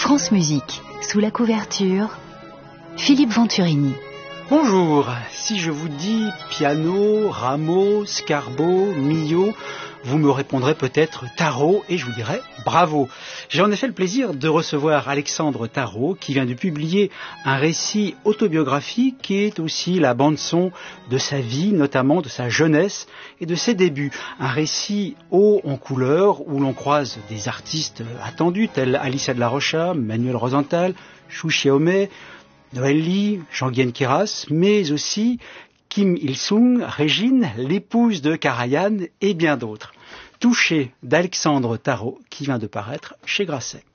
France Musique, sous la couverture, Philippe Venturini. Bonjour, si je vous dis piano, Rameau, Scarbo, Milhaud, vous me répondrez peut-être Tarot et je vous dirai bravo. J'ai en effet le plaisir de recevoir Alexandre Tarot qui vient de publier un récit autobiographique qui est aussi la bande-son de sa vie, notamment de sa jeunesse et de ses débuts. Un récit haut en couleur où l'on croise des artistes attendus tels Alicia de la Rocha, Manuel Rosenthal, Chou Chiaomé, Noël Lee, Jean-Guyen Queyras, mais aussi Kim Il-sung, Régine, l'épouse de Karajan et bien d'autres. Touché d'Alexandre Tarot qui vient de paraître chez Grasset.